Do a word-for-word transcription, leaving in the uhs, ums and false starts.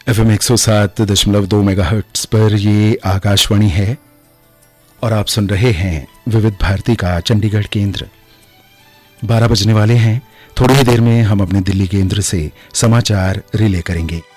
F M एक सौ सात दशमलव दो मेगा हर्ट्स पर ये आकाशवाणी है और आप सुन रहे हैं विविध भारती का चंडीगढ़ केंद्र। बारह बजने वाले हैं। थोड़ी ही देर में हम अपने दिल्ली केंद्र से समाचार रिले करेंगे।